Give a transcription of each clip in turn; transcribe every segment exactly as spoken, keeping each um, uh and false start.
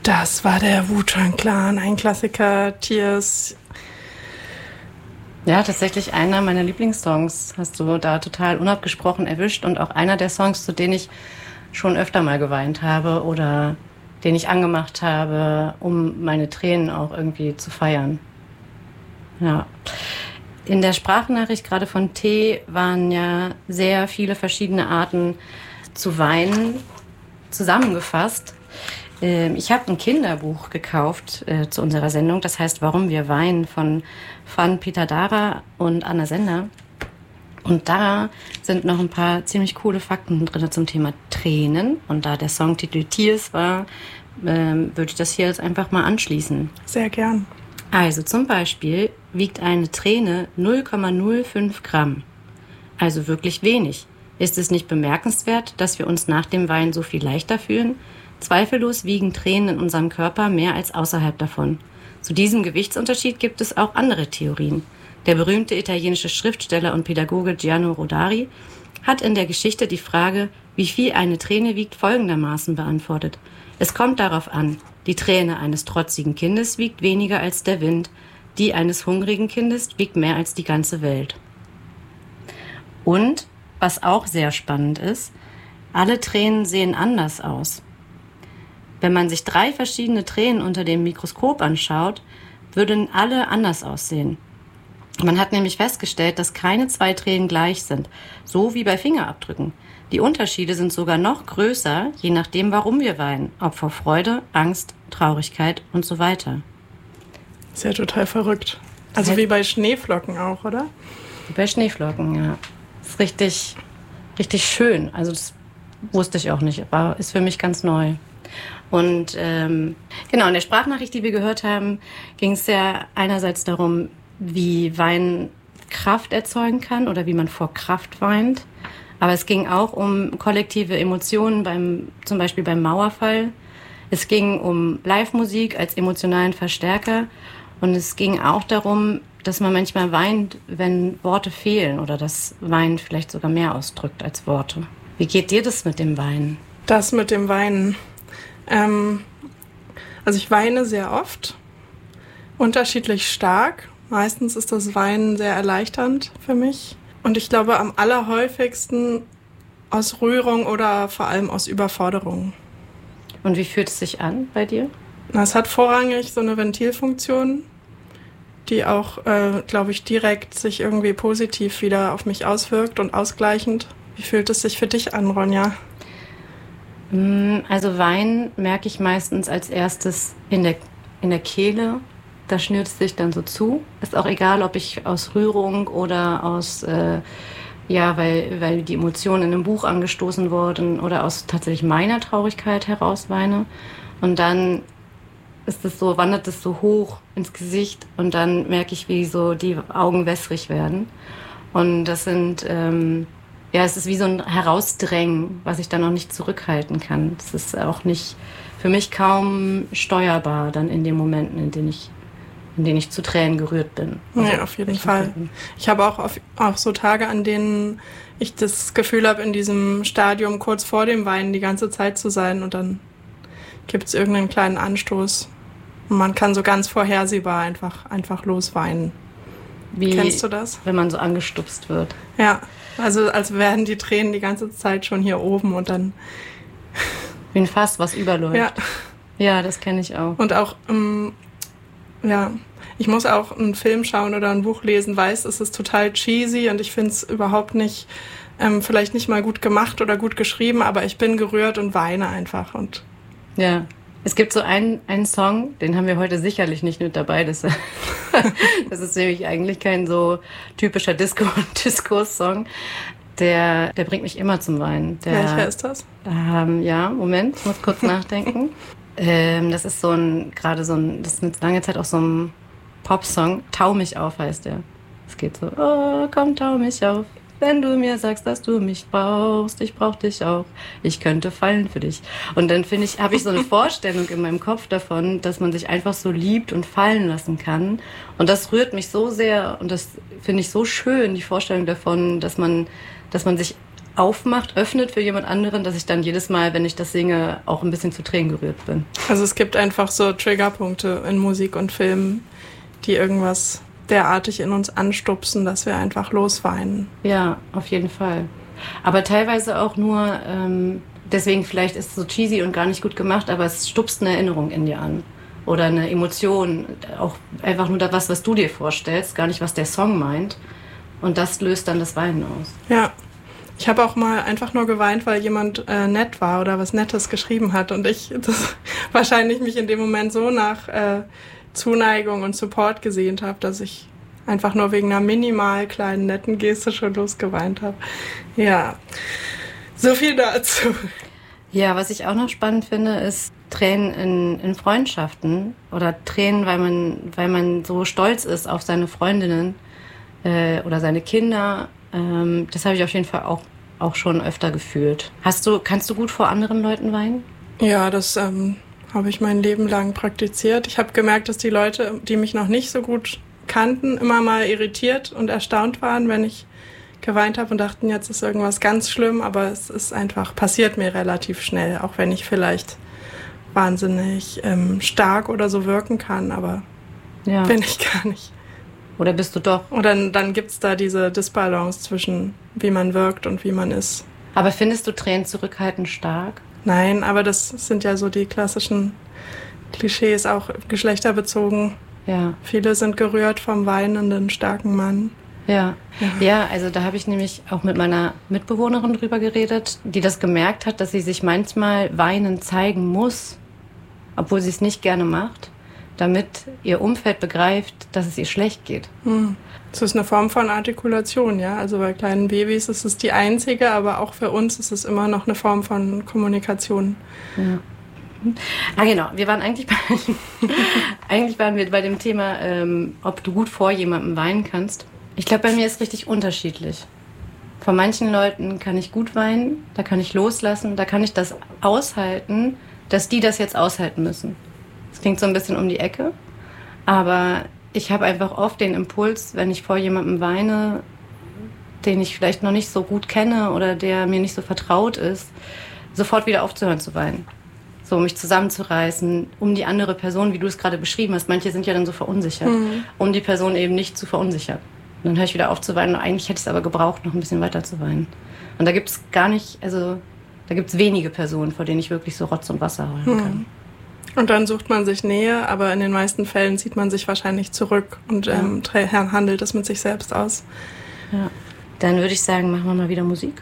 Das war der Wu-Tang Clan, ein Klassiker, Tears. Ja, tatsächlich einer meiner Lieblingssongs hast du da total unabgesprochen erwischt und auch einer der Songs, zu denen ich schon öfter mal geweint habe oder den ich angemacht habe, um meine Tränen auch irgendwie zu feiern. Ja. In der Sprachnachricht gerade von T waren ja sehr viele verschiedene Arten zu weinen zusammengefasst. Ich habe ein Kinderbuch gekauft äh, zu unserer Sendung, das heißt Warum wir weinen, von Fran Peter-Dara und Anna Sender. Und da sind noch ein paar ziemlich coole Fakten drin zum Thema Tränen. Und da der Songtitel Tears war, äh, würde ich das hier jetzt einfach mal anschließen. Sehr gern. Also zum Beispiel wiegt eine Träne null Komma null fünf Gramm. Also wirklich wenig. Ist es nicht bemerkenswert, dass wir uns nach dem Weinen so viel leichter fühlen? Zweifellos wiegen Tränen in unserem Körper mehr als außerhalb davon. Zu diesem Gewichtsunterschied gibt es auch andere Theorien. Der berühmte italienische Schriftsteller und Pädagoge Gianni Rodari hat in der Geschichte die Frage, wie viel eine Träne wiegt, folgendermaßen beantwortet. Es kommt darauf an, die Träne eines trotzigen Kindes wiegt weniger als der Wind, die eines hungrigen Kindes wiegt mehr als die ganze Welt. Und, was auch sehr spannend ist, alle Tränen sehen anders aus. Wenn man sich drei verschiedene Tränen unter dem Mikroskop anschaut, würden alle anders aussehen. Man hat nämlich festgestellt, dass keine zwei Tränen gleich sind, so wie bei Fingerabdrücken. Die Unterschiede sind sogar noch größer, je nachdem, warum wir weinen, ob vor Freude, Angst, Traurigkeit und so weiter. Ist ja total verrückt. Also das heißt, wie bei Schneeflocken auch, oder? Wie bei Schneeflocken, ja. Das ist richtig, richtig schön. Also das wusste ich auch nicht, aber ist für mich ganz neu. Und ähm, genau, in der Sprachnachricht, die wir gehört haben, ging es ja einerseits darum, wie Weinen Kraft erzeugen kann oder wie man vor Kraft weint. Aber es ging auch um kollektive Emotionen, beim, zum Beispiel beim Mauerfall. Es ging um Live-Musik als emotionalen Verstärker. Und es ging auch darum, dass man manchmal weint, wenn Worte fehlen oder dass Weinen vielleicht sogar mehr ausdrückt als Worte. Wie geht dir das mit dem Weinen? Das mit dem Weinen... Ähm, also ich weine sehr oft, unterschiedlich stark. Meistens ist das Weinen sehr erleichternd für mich. Und ich glaube am allerhäufigsten aus Rührung oder vor allem aus Überforderung. Und wie fühlt es sich an bei dir? Es hat vorrangig so eine Ventilfunktion, die auch, äh, glaube ich, direkt sich irgendwie positiv wieder auf mich auswirkt und ausgleichend. Wie fühlt es sich für dich an, Ronja? Also Weinen merke ich meistens als erstes in der, in der Kehle. Da schnürt es sich dann so zu. Ist auch egal, ob ich aus Rührung oder aus, äh, ja, weil, weil die Emotionen in einem Buch angestoßen wurden oder aus tatsächlich meiner Traurigkeit heraus weine. Und dann ist es so, wandert es so hoch ins Gesicht und dann merke ich, wie so die Augen wässrig werden. Und das sind... Ähm, Ja, es ist wie so ein Herausdrängen, was ich dann auch nicht zurückhalten kann. Das ist auch nicht, für mich kaum steuerbar dann in den Momenten, in denen ich, in denen ich zu Tränen gerührt bin. Also ja, auf jeden Fall. Ich habe auch, auf, auch so Tage, an denen ich das Gefühl habe, in diesem Stadium kurz vor dem Weinen die ganze Zeit zu sein und dann gibt es irgendeinen kleinen Anstoß. Und man kann so ganz vorhersehbar einfach, einfach losweinen. Wie, kennst du das? Wenn man so angestupst wird. Ja. Also als wären die Tränen die ganze Zeit schon hier oben und dann... Wie ein Fass, was überläuft. Ja, ja, das kenne ich auch. Und auch, ähm, ja, ich muss auch einen Film schauen oder ein Buch lesen, weiß, es ist total cheesy und ich finde es überhaupt nicht, ähm, vielleicht nicht mal gut gemacht oder gut geschrieben, aber ich bin gerührt und weine einfach. Und ja. Es gibt so einen, einen Song, den haben wir heute sicherlich nicht mit dabei. Das, das ist nämlich eigentlich kein so typischer Disco- Diskurs-Song. Der, der bringt mich immer zum Weinen. Der, welcher ist das? Ähm, ja, Moment, ich muss kurz nachdenken. Ähm, das ist so ein, gerade so ein, das ist eine lange Zeit auch so ein Popsong. Tau mich auf heißt der. Es geht so, oh, komm, tau mich auf. Wenn du mir sagst, dass du mich brauchst, ich brauch dich auch, ich könnte fallen für dich. Und dann finde ich, habe ich so eine Vorstellung in meinem Kopf davon, dass man sich einfach so liebt und fallen lassen kann. Und das rührt mich so sehr und das finde ich so schön, die Vorstellung davon, dass man, dass man sich aufmacht, öffnet für jemand anderen, dass ich dann jedes Mal, wenn ich das singe, auch ein bisschen zu Tränen gerührt bin. Also es gibt einfach so Triggerpunkte in Musik und Film, die irgendwas derartig in uns anstupsen, dass wir einfach losweinen. Ja, auf jeden Fall. Aber teilweise auch nur, ähm, deswegen vielleicht ist es so cheesy und gar nicht gut gemacht, aber es stupst eine Erinnerung in dir an. Oder eine Emotion, auch einfach nur das, was du dir vorstellst, gar nicht, was der Song meint. Und das löst dann das Weinen aus. Ja. Ich habe auch mal einfach nur geweint, weil jemand äh, nett war oder was Nettes geschrieben hat und ich das wahrscheinlich mich in dem Moment so nach äh, Zuneigung und Support gesehnt habe, dass ich einfach nur wegen einer minimal kleinen netten Geste schon losgeweint habe. Ja, so viel dazu. Ja, was ich auch noch spannend finde, ist Tränen in, in Freundschaften oder Tränen, weil man, weil man so stolz ist auf seine Freundinnen äh, oder seine Kinder. Das habe ich auf jeden Fall auch, auch schon öfter gefühlt. Hast du, kannst du gut vor anderen Leuten weinen? Ja, das ähm, habe ich mein Leben lang praktiziert. Ich habe gemerkt, dass die Leute, die mich noch nicht so gut kannten, immer mal irritiert und erstaunt waren, wenn ich geweint habe und dachten, jetzt ist irgendwas ganz schlimm, aber es ist einfach, passiert mir relativ schnell, auch wenn ich vielleicht wahnsinnig ähm, stark oder so wirken kann, aber ja. Bin ich gar nicht. Oder bist du doch? Und dann, dann gibt es da diese Disbalance zwischen wie man wirkt und wie man ist. Aber findest du Tränen zurückhaltend stark? Nein, aber das sind ja so die klassischen Klischees, auch geschlechterbezogen. Ja. Viele sind gerührt vom weinenden, starken Mann. Ja, ja, ja, also da habe ich nämlich auch mit meiner Mitbewohnerin drüber geredet, die das gemerkt hat, dass sie sich manchmal weinend zeigen muss, obwohl sie es nicht gerne macht, damit ihr Umfeld begreift, dass es ihr schlecht geht. Hm. Das ist eine Form von Artikulation, ja. Also bei kleinen Babys ist es die einzige, aber auch für uns ist es immer noch eine Form von Kommunikation. Ja. Ah genau, wir waren eigentlich bei, eigentlich waren wir bei dem Thema, ähm, ob du gut vor jemandem weinen kannst. Ich glaube, bei mir ist es richtig unterschiedlich. Von manchen Leuten kann ich gut weinen, da kann ich loslassen, da kann ich das aushalten, dass die das jetzt aushalten müssen. Das klingt so ein bisschen um die Ecke, aber ich habe einfach oft den Impuls, wenn ich vor jemandem weine, den ich vielleicht noch nicht so gut kenne oder der mir nicht so vertraut ist, sofort wieder aufzuhören zu weinen. So, mich zusammenzureißen, um die andere Person, wie du es gerade beschrieben hast, manche sind ja dann so verunsichert, mhm. um die Person eben nicht zu verunsichern. Und dann höre ich wieder auf zu weinen und eigentlich hätte ich es aber gebraucht, noch ein bisschen weiter zu weinen. Und da gibt es gar nicht, also da gibt es wenige Personen, vor denen ich wirklich so Rotz und Wasser heulen kann. Mhm. Und dann sucht man sich Nähe, aber in den meisten Fällen zieht man sich wahrscheinlich zurück und ja. ähm, handelt es mit sich selbst aus. Ja. Dann würde ich sagen, machen wir mal wieder Musik.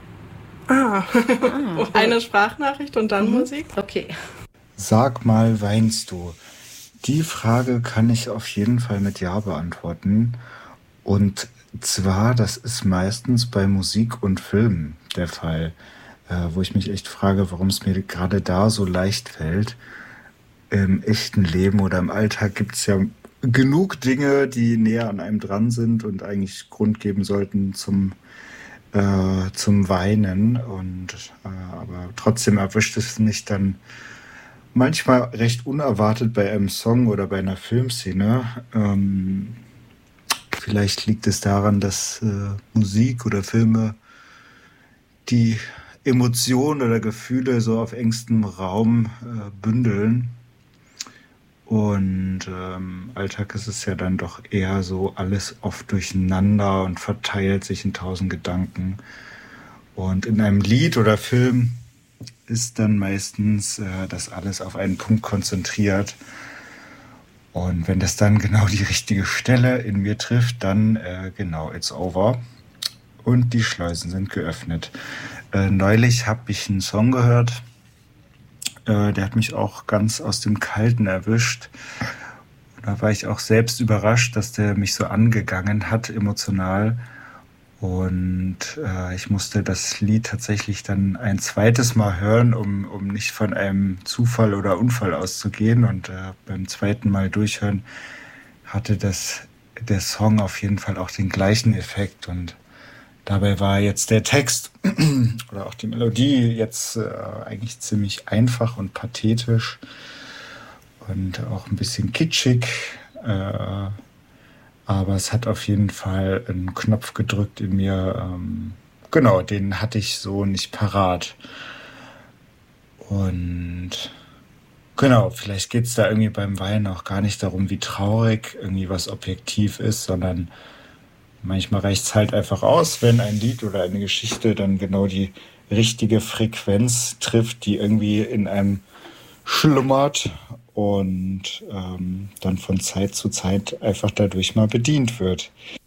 Ah, ah eine Sprachnachricht und dann mhm. Musik? Okay. Sag mal, weinst du? Die Frage kann ich auf jeden Fall mit Ja beantworten. Und zwar, das ist meistens bei Musik und Filmen der Fall, äh, wo ich mich echt frage, warum es mir gerade da so leicht fällt. Im echten Leben oder im Alltag gibt es ja genug Dinge, die näher an einem dran sind und eigentlich Grund geben sollten zum, äh, zum Weinen. Und äh, aber trotzdem erwischt es mich dann manchmal recht unerwartet bei einem Song oder bei einer Filmszene. Ähm, vielleicht liegt es daran, dass äh, Musik oder Filme die Emotionen oder Gefühle so auf engstem Raum äh, bündeln. Und ähm, Alltag ist es ja dann doch eher so alles oft durcheinander und verteilt sich in tausend Gedanken. Und in einem Lied oder Film ist dann meistens äh, das alles auf einen Punkt konzentriert. Und wenn das dann genau die richtige Stelle in mir trifft, dann äh, genau, it's over. Und die Schleusen sind geöffnet. Äh, neulich habe ich einen Song gehört, äh, der hat mich auch ganz aus dem Kalten erwischt. Da war ich auch selbst überrascht, dass der mich so angegangen hat, emotional. Und äh, ich musste das Lied tatsächlich dann ein zweites Mal hören, um, um nicht von einem Zufall oder Unfall auszugehen. Und äh, beim zweiten Mal durchhören hatte das, der Song auf jeden Fall auch den gleichen Effekt. Und dabei war jetzt der Text oder auch die Melodie jetzt äh, eigentlich ziemlich einfach und pathetisch und auch ein bisschen kitschig. Äh, aber es hat auf jeden Fall einen Knopf gedrückt in mir, ähm, genau, den hatte ich so nicht parat. Und genau, vielleicht geht es da irgendwie beim Weinen auch gar nicht darum, wie traurig irgendwie was objektiv ist, sondern manchmal reicht es halt einfach aus, wenn ein Lied oder eine Geschichte dann genau die richtige Frequenz trifft, die irgendwie in einem schlummert und ähm, dann von Zeit zu Zeit einfach dadurch mal bedient wird.